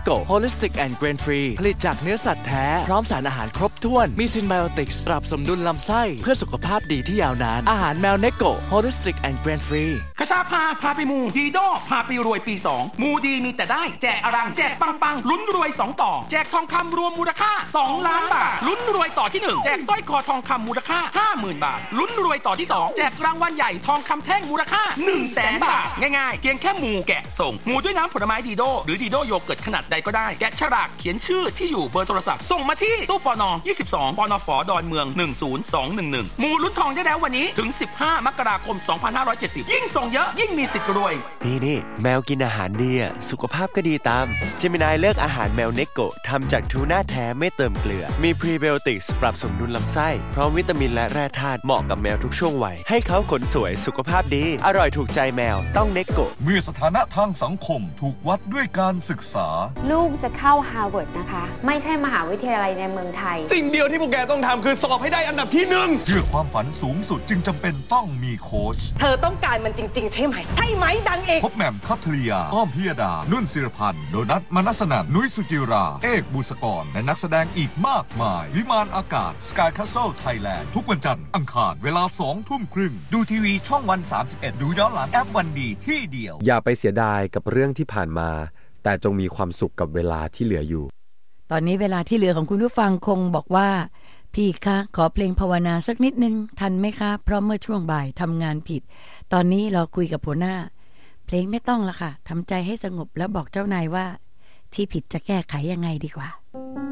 Necco Holistic and Grain Free ผลิตจากเนื้อสัตว์แท้พร้อมสารอาหารครบถ้วนมีซินไบโอติกส์ปรับสมดุลลำไส้เพื่อสุขภาพดีที่ยาวนานอาหารแมว Necco Holistic and Grain Free คชาพาไปมูดีโดพาไปรวยปี2มูดีมีแต่ได้แจกอรังแจกปังลุ้นรวย2ต่อแจกทองคำรวมมูลค่า2ล้านบาทลุ้นรวยต่อที่1แจกสร้อยคอทองคำมูลค่า 50,000 บาทลุ้นรวยต่อที่2แจกรางวัลใหญ่ทองคำแท่งมูลค่า 100,000 บาทง่ายๆเพียงแค่มูแกะส่งมูด้วยน้ำผลไม้ดีโดหรือดีโดโยเกิร์ตขนาดใดก็ได้แกะฉลากเขียนชื่อที่อยู่เบอร์โทรศัพท์ส่งมาที่ตู้ปน22ปนฝดอนเมือง10211มูลุ้นทองได้แล้ววันนี้ถึง15มกราคม2570ยิ่งส่งเยอะยิ่งมีสิทธิ์รวยนี่แมวกินอาหารดีสุขภาพก็ดีตามเจมินายเลือกอาหารแมว Necco ทำจากทูน่าแท้ไม่เติมเกลือมีพรีไบโอติกส์ปรับสมดุลลำไส้พร้อมวิตามินและแร่ธาตุเหมาะกับแมวทุกช่วงวัยให้เขาขนสวยสุขภาพดีอร่อยถูกใจแมวต้อง Necco เมื่อสถานะทางสังคมถูกวัดด้วยการศึกษาลูกจะเข้าฮาร์วาร์ดนะคะไม่ใช่มหาวิทยาลัยในเมืองไทยสิ่งเดียวที่พวกแกต้องทำคือสอบให้ได้อันดับที่1 เพื่อความฝันสูงสุดจึงจำเป็นต้องมีโค้ชเธอต้องการมันจริงๆใช่ไหมใช่ไหมดังเอกพบแหม่มคัทริยาอ้อมพิยดานุ่นศิรพันธ์โดนัทมนัสนันท์นุ้ยสุจิราเอกบุษกรและนักแสดงอีกมากมายวิมานอากาศ Sky Castle Thailand ทุกวันจันทร์อังคารเวลา 20:30 นดูทีวีช่องวัน31ดูย้อนหลังแอปวันดีที่เดียวอย่าไปเสียดายกับเรื่องที่ผ่านมาแต่จงมีความสุขกับเวลาที่เหลืออยู่ตอนนี้เวลาที่เหลือของคุณผู้ฟังคงบอกว่าพี่คะขอเพลงภาวนาสักนิดนึงทันไหมคะเพราะเมื่อช่วงบ่ายทำงานผิดตอนนี้เราคุยกับหัวหน้าเพลงไม่ต้องละค่ะทำใจให้สงบแล้วบอกเจ้านายว่าที่ผิดจะแก้ไขยังไงดีกว่า